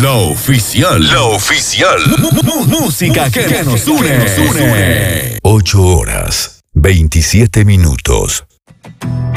La oficial. La oficial. Música que nos une. 8 horas, 27 minutos.